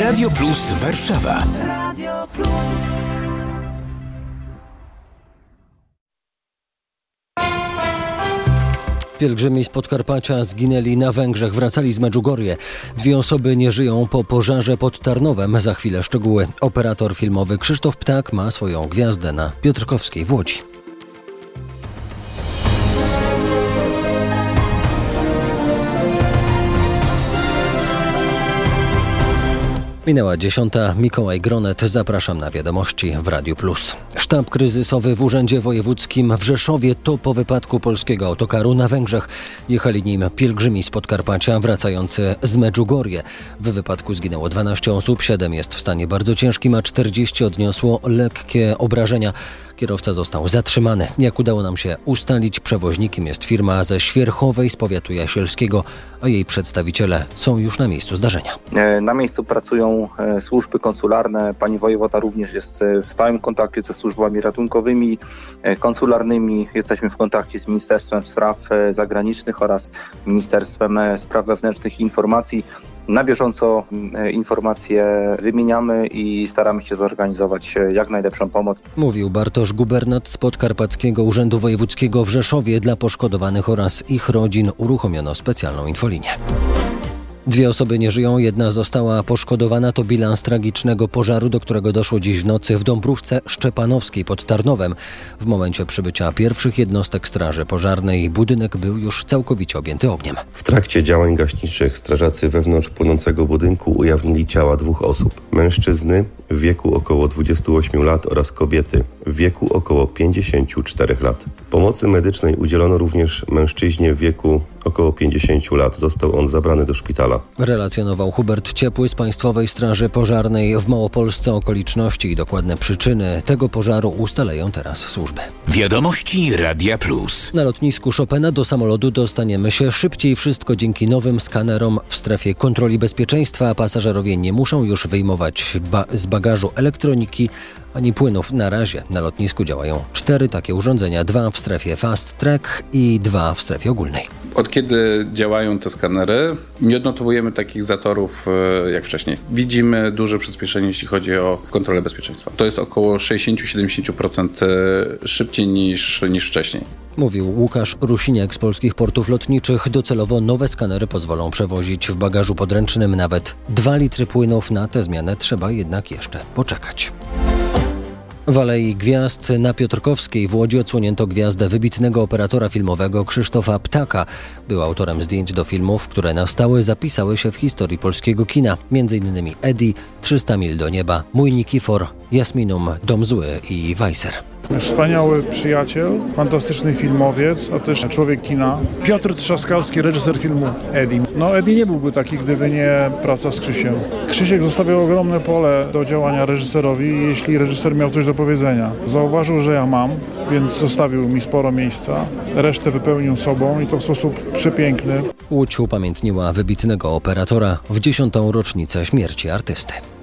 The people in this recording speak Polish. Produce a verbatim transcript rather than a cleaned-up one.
Radio Plus Warszawa. Radio Plus. Pielgrzymi z Podkarpacia zginęli na Węgrzech, wracali z Medjugorje. Dwie osoby nie żyją po pożarze pod Tarnowem. Za chwilę szczegóły. Operator filmowy Krzysztof Ptak ma swoją gwiazdę na Piotrkowskiej w Łodzi. Minęła dziesiąta. Mikołaj Gronet. Zapraszam na wiadomości w Radiu Plus. Sztab kryzysowy w Urzędzie Wojewódzkim w Rzeszowie to po wypadku polskiego autokaru na Węgrzech. Jechali nim pielgrzymi z Podkarpacia wracający z Medjugorje. W wypadku zginęło dwanaście osób, siedem jest w stanie bardzo ciężkim, a czterdzieści odniosło lekkie obrażenia. Kierowca został zatrzymany. Jak udało nam się ustalić, przewoźnikiem jest firma ze Świerchowej z powiatu jasielskiego, a jej przedstawiciele są już na miejscu zdarzenia. Na miejscu pracują służby konsularne. Pani wojewoda również jest w stałym kontakcie ze służbami ratunkowymi, konsularnymi. Jesteśmy w kontakcie z Ministerstwem Spraw Zagranicznych oraz Ministerstwem Spraw Wewnętrznych i Informacji. Na bieżąco informacje wymieniamy i staramy się zorganizować jak najlepszą pomoc. Mówił Bartosz Gubernat z Podkarpackiego Urzędu Wojewódzkiego w Rzeszowie. Dla poszkodowanych oraz ich rodzin uruchomiono specjalną infolinię. Dwie osoby nie żyją, jedna została poszkodowana. To bilans tragicznego pożaru, do którego doszło dziś w nocy w Dąbrówce Szczepanowskiej pod Tarnowem. W momencie przybycia pierwszych jednostek straży pożarnej budynek był już całkowicie objęty ogniem. W trakcie działań gaśniczych strażacy wewnątrz płonącego budynku ujawnili ciała dwóch osób. Mężczyzny w wieku około dwudziestu ośmiu lat oraz kobiety w wieku około pięćdziesięciu czterech lat. Pomocy medycznej udzielono również mężczyźnie w wieku około pięćdziesięciu lat. Został on zabrany do szpitala. Relacjonował Hubert Ciepły z Państwowej Straży Pożarnej w Małopolsce. Okoliczności i dokładne przyczyny tego pożaru ustalają teraz służby. Wiadomości Radia Plus. Na lotnisku Chopina do samolotu dostaniemy się szybciej. Wszystko dzięki nowym skanerom w strefie kontroli bezpieczeństwa. Pasażerowie nie muszą już wyjmować ba- z bagażu elektroniki ani płynów. Na razie na lotnisku działają cztery takie urządzenia. Dwa w strefie fast track i dwa w strefie ogólnej. Od kiedy działają te skanery, nie odnotowujemy takich zatorów jak wcześniej. Widzimy duże przyspieszenie, jeśli chodzi o kontrolę bezpieczeństwa. To jest około sześćdziesiąt do siedemdziesięciu procent szybciej niż, niż wcześniej. Mówił Łukasz Rusiniak z Polskich Portów Lotniczych. Docelowo nowe skanery pozwolą przewozić w bagażu podręcznym nawet dwa litry płynów. Na tę zmianę trzeba jednak jeszcze poczekać. W Alei Gwiazd na Piotrkowskiej w Łodzi odsłonięto gwiazdę wybitnego operatora filmowego Krzysztofa Ptaka. Był autorem zdjęć do filmów, które na stałe zapisały się w historii polskiego kina. Między innymi Eddie, trzysta mil do nieba, Mój Nikifor, Jasminum, Dom zły i Weiser. Wspaniały przyjaciel, fantastyczny filmowiec, a też człowiek kina. Piotr Trzaskowski, reżyser filmu Eddie. No Eddie nie byłby taki, gdyby nie praca z Krzysiem. Krzysiek zostawiał ogromne pole do działania reżyserowi, jeśli reżyser miał coś do powiedzenia. Zauważył, że ja mam, więc zostawił mi sporo miejsca. Resztę wypełnił sobą i to w sposób przepiękny. Łódź upamiętniła wybitnego operatora w dziesiątą rocznicę śmierci artysty.